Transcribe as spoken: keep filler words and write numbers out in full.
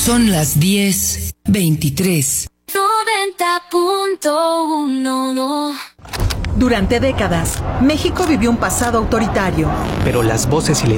Son las diez veintitrés. noventa punto uno. Durante décadas, México vivió un pasado autoritario. Pero las voces y la